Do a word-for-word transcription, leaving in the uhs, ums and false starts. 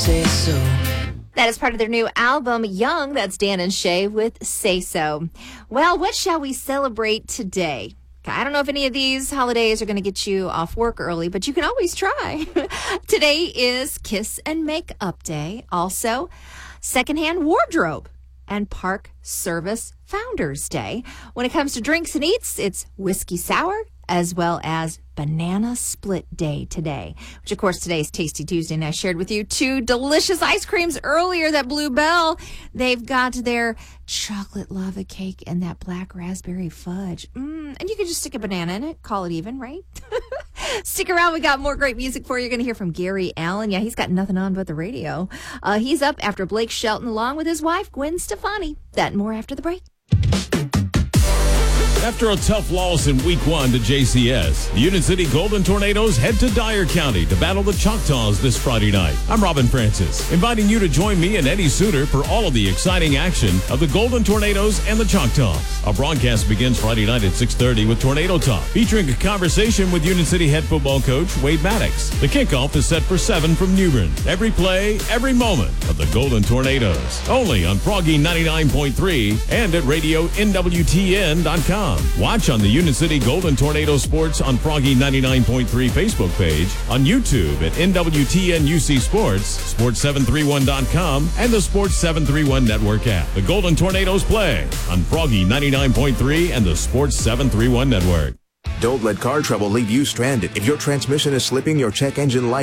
say so. That is part of their new album, Young. That's Dan and Shay with Say So. Well, what shall we celebrate today? I don't know if any of these holidays are going to get you off work early, but you can always try. Today is Kiss and Makeup Day. Also, Secondhand Wardrobe and Park Service Founders Day. When it comes to drinks and eats, it's Whiskey Sour as well as Banana Split Day today, which, of course, today is Tasty Tuesday, and I shared with you two delicious ice creams earlier that Blue Bell. They've got their chocolate lava cake and that black raspberry fudge. Mm, and you can just stick a banana in it, call it even, right? Stick around. We got more great music for you. You're going to hear from Gary Allen. Yeah, he's got nothing on but the radio. Uh, he's up after Blake Shelton along with his wife, Gwen Stefani. That and more after the break. After a tough loss in week one to J C S, the Union City Golden Tornadoes head to Dyer County to battle the Choctaws this Friday night. I'm Robin Francis, inviting you to join me and Eddie Suter for all of the exciting action of the Golden Tornadoes and the Choctaws. Our broadcast begins Friday night at six thirty with Tornado Talk, featuring a conversation with Union City head football coach Wade Maddox. The kickoff is set for seven from New Bern. Every play, every moment of the Golden Tornadoes. Only on Froggy ninety-nine point three and at radio N W T N dot com. Watch on the Union City Golden Tornado Sports on Froggy ninety-nine point three Facebook page, on YouTube at N W T N U C Sports, sports seven thirty-one dot com, and the Sports seven thirty-one Network app. The Golden Tornadoes play on Froggy ninety-nine point three and the Sports seven thirty-one Network. Don't let car trouble leave you stranded. If your transmission is slipping, your check engine light